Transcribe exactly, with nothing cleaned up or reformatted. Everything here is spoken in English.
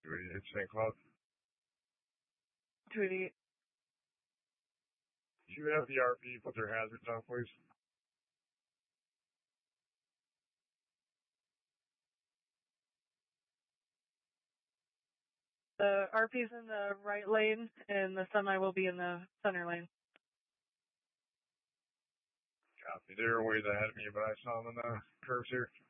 Tweety, it's Saint Cloud. Tweety. Do you have the R P put their hazards on, please? The R P's in the right lane, and the semi will be in the center lane. Copy. They were ways ahead of me, but I saw them in the curves here.